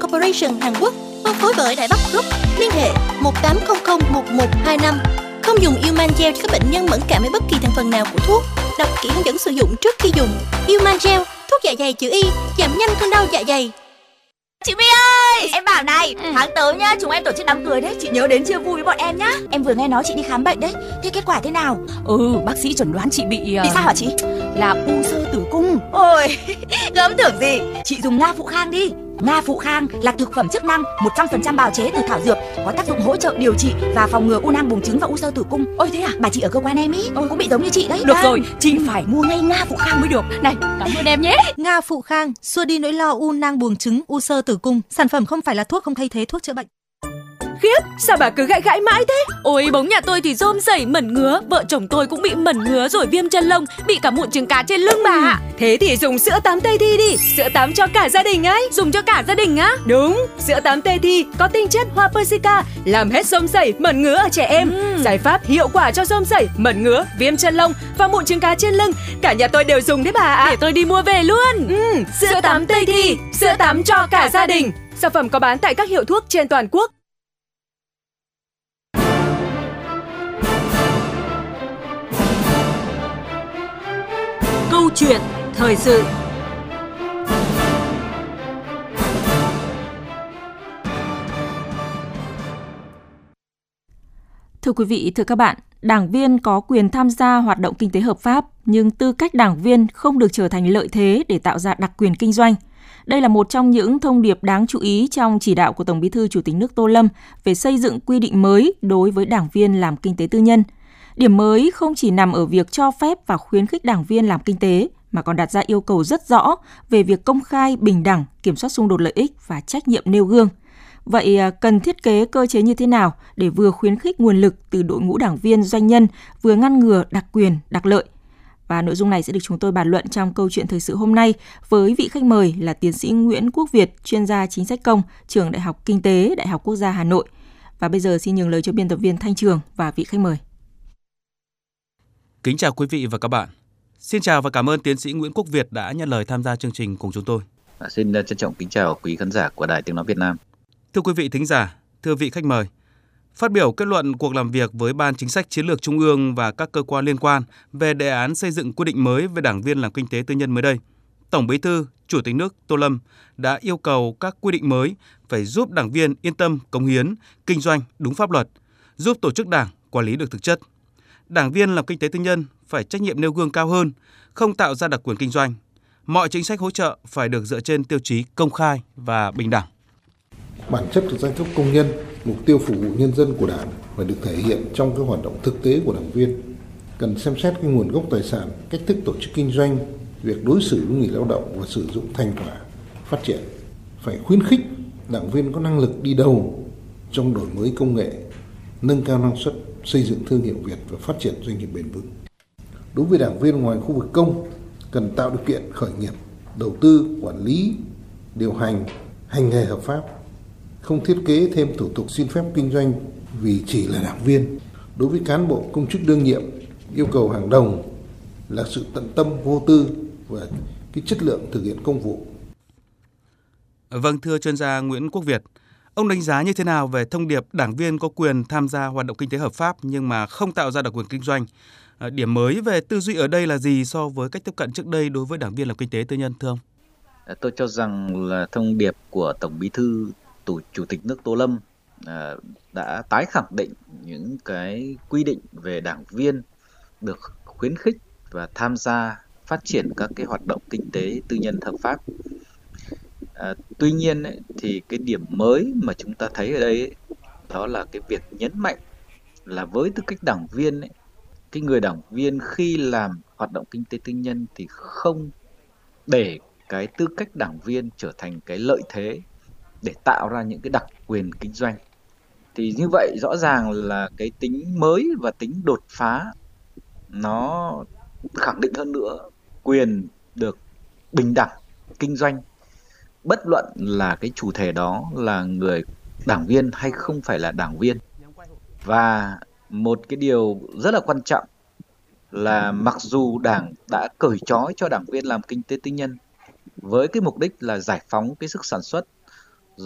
Corporation Hàn Quốc, phân phối bởi Đại Bắc Group. Liên hệ 18001125. Không dùng Euman Gel cho các bệnh nhân mẫn cảm với bất kỳ thành phần nào của thuốc. Đọc kỹ hướng dẫn sử dụng trước khi dùng. Euman Gel, thuốc dạ dày chữ Y, giảm nhanh cơn đau dạ dày. Chị My ơi, em bảo này, tháng tới nhá, chúng em tổ chức đám cưới đấy, chị nhớ đến chia vui với bọn em nhá. Em vừa nghe nói chị đi khám bệnh đấy, thế kết quả thế nào? Bác sĩ chẩn đoán chị bị sao hả chị? Là u xơ tử cung. Ôi, gớm tưởng gì, chị dùng Nga Phụ Khang đi. Nga Phụ Khang là thực phẩm chức năng 100% bào chế từ thảo dược, có tác dụng hỗ trợ điều trị và phòng ngừa u nang buồng trứng và u xơ tử cung. Ôi thế à? Bà chị ở cơ quan em ý cũng bị giống như chị đấy. Được rồi, chị phải mua ngay Nga Phụ Khang mới được. Này, cảm ơn em nhé. Nga Phụ Khang xua đi nỗi lo u nang buồng trứng, u xơ tử cung. Sản phẩm không phải là thuốc, không thay thế thuốc chữa bệnh. Khiếp, sao bà cứ gãi mãi thế? Ôi, bóng nhà tôi thì rôm rẩy mẩn ngứa, vợ chồng tôi cũng bị mẩn ngứa rồi viêm chân lông, bị cả mụn trứng cá trên lưng bà ạ. Thế thì dùng sữa tắm Tây Thi đi, sữa tắm cho cả gia đình ấy. Dùng cho cả gia đình á? Đúng, sữa tắm Tây Thi có tinh chất hoa persica, làm hết rôm rẩy, mẩn ngứa ở trẻ em. Giải pháp hiệu quả cho rôm rẩy, mẩn ngứa, viêm chân lông và mụn trứng cá trên lưng. Cả nhà tôi đều dùng đấy bà ạ. Để tôi đi mua về luôn. Sữa tắm Tây Thi, sữa tắm cho cả gia đình. Sản phẩm có bán tại các hiệu thuốc trên toàn quốc. Câu chuyện thời sự. Thưa quý vị, thưa các bạn, đảng viên có quyền tham gia hoạt động kinh tế hợp pháp, nhưng tư cách đảng viên không được trở thành lợi thế để tạo ra đặc quyền kinh doanh. Đây là một trong những thông điệp đáng chú ý trong chỉ đạo của Tổng Bí thư Chủ tịch nước Tô Lâm về xây dựng quy định mới đối với đảng viên làm kinh tế tư nhân. Điểm mới không chỉ nằm ở việc cho phép và khuyến khích đảng viên làm kinh tế, mà còn đặt ra yêu cầu rất rõ về việc công khai, bình đẳng, kiểm soát xung đột lợi ích và trách nhiệm nêu gương. Vậy cần thiết kế cơ chế như thế nào để vừa khuyến khích nguồn lực từ đội ngũ đảng viên doanh nhân, vừa ngăn ngừa đặc quyền, đặc lợi? Và nội dung này sẽ được chúng tôi bàn luận trong câu chuyện thời sự hôm nay với vị khách mời là tiến sĩ Nguyễn Quốc Việt, chuyên gia chính sách công, trường Đại học Kinh tế, Đại học Quốc gia Hà Nội. Và bây giờ xin nhường lời cho biên tập viên Thanh Trường và vị khách mời. Kính chào quý vị và các bạn. Xin chào và cảm ơn tiến sĩ Nguyễn Quốc Việt đã nhận lời tham gia chương trình cùng chúng tôi. Xin trân trọng kính chào quý khán giả của Đài Tiếng nói Việt Nam. Thưa quý vị thính giả, thưa vị khách mời, phát biểu kết luận cuộc làm việc với Ban Chính sách Chiến lược Trung ương và các cơ quan liên quan về đề án xây dựng quy định mới về đảng viên làm kinh tế tư nhân mới đây, Tổng Bí thư, Chủ tịch nước Tô Lâm đã yêu cầu các quy định mới phải giúp đảng viên yên tâm cống hiến, kinh doanh đúng pháp luật, giúp tổ chức đảng quản lý được thực chất. Đảng viên làm kinh tế tư nhân phải trách nhiệm nêu gương cao hơn, không tạo ra đặc quyền kinh doanh. Mọi chính sách hỗ trợ phải được dựa trên tiêu chí công khai và bình đẳng. Bản chất của giai cấp công nhân, mục tiêu phục vụ nhân dân của Đảng phải được thể hiện trong các hoạt động thực tế của đảng viên. Cần xem xét cái nguồn gốc tài sản, cách thức tổ chức kinh doanh, việc đối xử với người lao động và sử dụng thành quả phát triển. Phải khuyến khích đảng viên có năng lực đi đầu trong đổi mới công nghệ, nâng cao năng suất, xây dựng thương hiệu Việt và phát triển doanh nghiệp bền vững. Đối với đảng viên ngoài khu vực công, cần tạo điều kiện khởi nghiệp, đầu tư, quản lý, điều hành, hành nghề hợp pháp, không thiết kế thêm thủ tục xin phép kinh doanh vì chỉ là đảng viên. Đối với cán bộ công chức đương nhiệm, yêu cầu hàng đầu là sự tận tâm vô tư và cái chất lượng thực hiện công vụ. Vâng, thưa chuyên gia Nguyễn Quốc Việt, ông đánh giá như thế nào về thông điệp đảng viên có quyền tham gia hoạt động kinh tế hợp pháp nhưng mà không tạo ra đặc quyền kinh doanh? Điểm mới về tư duy ở đây là gì so với cách tiếp cận trước đây đối với đảng viên làm kinh tế tư nhân, thưa ông? Tôi cho rằng là thông điệp của Tổng Bí thư Chủ tịch nước Tô Lâm đã tái khẳng định những cái quy định về đảng viên được khuyến khích và tham gia phát triển các cái hoạt động kinh tế tư nhân hợp pháp. Tuy nhiên thì cái điểm mới mà chúng ta thấy ở đây đó là cái việc nhấn mạnh là với tư cách đảng viên cái người đảng viên khi làm hoạt động kinh tế tư nhân thì không để cái tư cách đảng viên trở thành cái lợi thế để tạo ra những cái đặc quyền kinh doanh. Thì như vậy rõ ràng là cái tính mới và tính đột phá nó khẳng định hơn nữa quyền được bình đẳng kinh doanh, bất luận là cái chủ thể đó là người đảng viên hay không phải là đảng viên. Và một cái điều rất là quan trọng là mặc dù Đảng đã cởi trói cho đảng viên làm kinh tế tư nhân với cái mục đích là giải phóng cái sức sản xuất